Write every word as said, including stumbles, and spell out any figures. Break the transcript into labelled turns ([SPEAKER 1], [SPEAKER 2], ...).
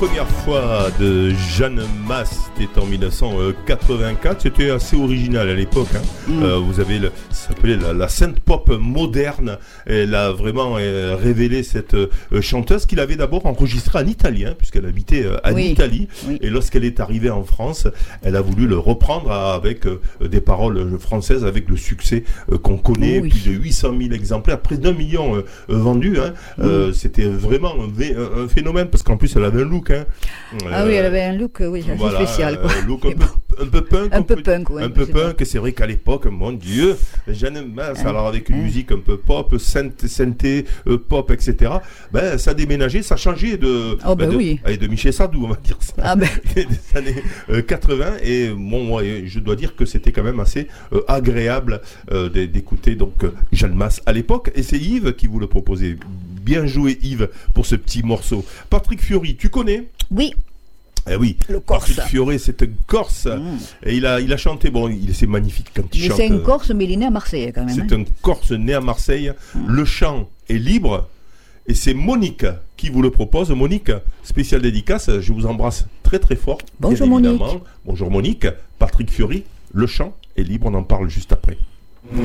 [SPEAKER 1] Première fois de Jeanne Mas, c'était en dix-neuf cent quatre-vingt-quatre, c'était assez original à l'époque. Hein. Mm. Euh, vous avez, le, ça s'appelait la, la sainte pop moderne. Elle a vraiment euh, révélé cette euh, chanteuse qu'il avait d'abord enregistrée en italien, puisqu'elle habitait euh, en oui. Italie. Oui. Et lorsqu'elle est arrivée en France, elle a voulu le reprendre avec euh, des paroles françaises, avec le succès euh, qu'on connaît, oh oui. plus de huit cent mille exemplaires, près d'un million euh, vendus. Hein. Mm. Euh, c'était vraiment un, un phénomène, parce qu'en plus elle avait un look. Hein.
[SPEAKER 2] Ah euh, oui, elle avait un look, oui, assez voilà, spécial. Quoi.
[SPEAKER 1] Un look un peu, un peu punk.
[SPEAKER 2] Un peu punk, oui.
[SPEAKER 1] Un peu punk, vrai. C'est vrai qu'à l'époque, mon Dieu, Jeanne Mas, hein, alors avec une hein. musique un peu pop, synthé, synthé euh, pop, et cetera, ben, ça déménageait, ça changeait de,
[SPEAKER 2] oh, ben
[SPEAKER 1] ben, de,
[SPEAKER 2] oui.
[SPEAKER 1] allez, de Michel Sardou, on va dire ça,
[SPEAKER 2] ah ben.
[SPEAKER 1] des années euh, quatre-vingts, et bon, moi, je dois dire que c'était quand même assez euh, agréable euh, d'écouter donc euh, Jeanne Mas à l'époque, et c'est Yves qui vous le proposait. Bien joué Yves pour ce petit morceau. Patrick Fiori, tu connais ?
[SPEAKER 2] Oui.
[SPEAKER 1] Eh oui,
[SPEAKER 2] le Corse.
[SPEAKER 1] Patrick Fiori, c'est un Corse. Mmh. Et il a, il a chanté, bon, il, c'est magnifique quand il
[SPEAKER 2] mais
[SPEAKER 1] chante.
[SPEAKER 2] C'est un Corse, mais il est né à Marseille quand même.
[SPEAKER 1] C'est
[SPEAKER 2] hein.
[SPEAKER 1] un Corse né à Marseille. Mmh. Le chant est libre. Et c'est Monique qui vous le propose. Monique, spéciale dédicace, je vous embrasse très très fort.
[SPEAKER 2] Bonjour Monique.
[SPEAKER 1] Bonjour Monique. Patrick Fiori, le chant est libre, on en parle juste après.